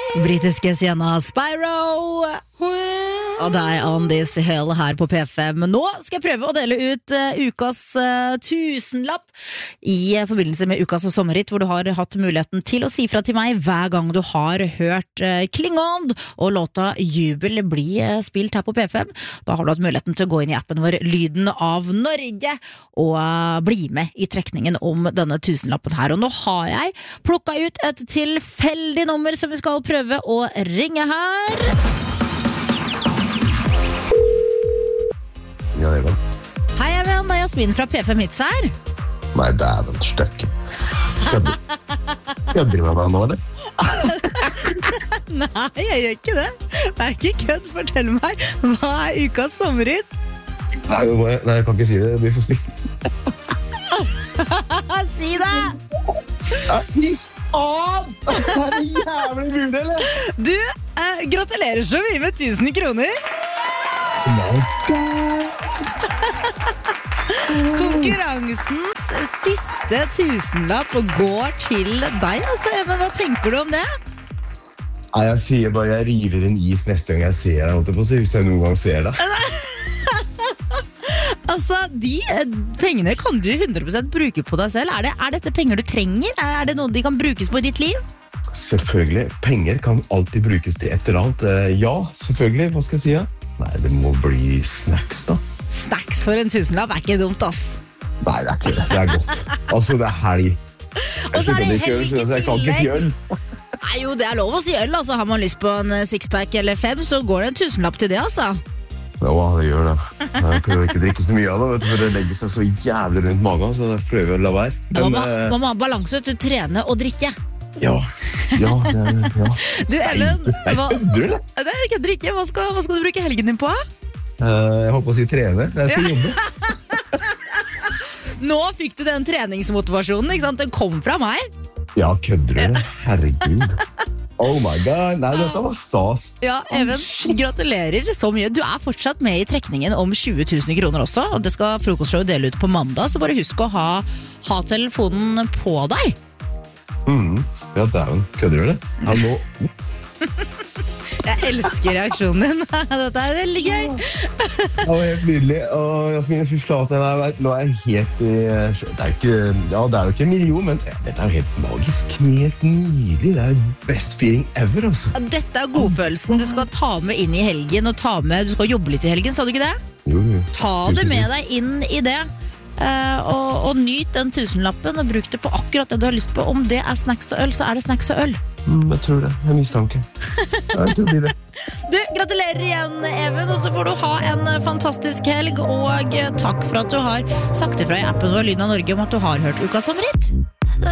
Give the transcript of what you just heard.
Britiske Sienna Spyro og deg on this hill her på P5. Nå skal jeg prøve å dele ut ukas tusenlapp i forbindelse med ukas sommerhit, hvor du har hatt muligheten til å si fra til meg hver gang du har hørt Klingon og låta Jubel bli spilt her på P5. Da har du hatt muligheten til å gå inn i appen vår Lyden av Norge og bli med i trekningen om denne tusenlappen her. Og nå har jeg plukket ut et tilfeldig nummer som vi skal prøve å ringe her. Ja, Even. Hei, Even. Det er Jasmin fra P5 Hits her. Nei, dæven støkke. Kødder med meg nå, eller? Nei, jeg gjør ikke det. Det er ikke kødd. Fortell meg, hva er ukas sommerhit? Nei, jeg kan ikke si det. Det blir for stygt. Si det! Fy faen! Er det jævlig mulig, eller? Du, gratulerer så mye med 1000 kroner. Nei, Konkurransens siste tusenlapp går til deg, altså. Men hva tenker du om det? Nei, jeg sier bare jeg river en is neste gang jeg ser deg, holdt jeg på å si, hvis jeg noen gang ser deg. Altså, de pengene kan du 100% bruke på deg selv. Er dette penger du trenger? Er det noe de kan brukes på i ditt liv? Selvfølgelig. Penger kan alltid brukes til et eller annet. Ja, selvfølgelig. Hva skal jeg si? Ja? Nei, det må bli snacks, da. Snacks for en tusenlapp er ikke dumt, ass. Nei, det er ikke det. Det er godt. Altså, det er helg. Og så er det helg i så jeg kan ikke si øl. Nei, jo, det er lov å si øl, altså. Har man lyst på en sixpack eller 5, så går det en tusenlapp til det, altså. Ja, det gjør det. Jeg kan ikke drikke så mye av det, vet du, for det legger seg så jævlig rundt magen, så jeg prøver å la være. Men, man må ha balanse ut, trene og drikke. Ja. Du, Ellen, kødder du? Det er ikke drikke. Hva skal du bruke helgen din på? Jeg håper å si trene. Jeg skal jobbe. Nå fikk du den treningsmotivasjonen, ikke sant? Den kom fra meg. Ja, kødder du? Herregud. Oh my god, nei, dette var stas. Ja, Even, gratulerer så mye. Du er fortsatt med i trekningen om 20 000 kroner også, og det skal frokostshowet dele ut på mandag, så bare husk å ha telefonen på deg. Ja, dæven, kødder du det? Hallo? Jeg elsker reaksjonen din. Dette er veldig gøy. Det var helt nydelig. Og Jasmin, fy flate, nå er jeg helt i... Det er jo ikke en million, men dette er jo helt magisk. Helt nydelig. Det er jo best feeling ever, altså. Dette er godfølelsen du skal ta med inn i helgen, du skal jobbe litt i helgen, sa du ikke det? Jo. Ta det med deg inn i det. Og nyt den tusenlappen og bruk det på akkurat det du har lyst på. Om det er snacks og øl, så er det snacks og øl. Jeg tror det, jeg mistanke. Jeg tror det blir det. Du, gratulerer igjen, Even, og så får du ha en fantastisk helg. Og takk for at du har sagt ifra i appen vår Lyden av Norge om at du har hørt ukas sommerhit.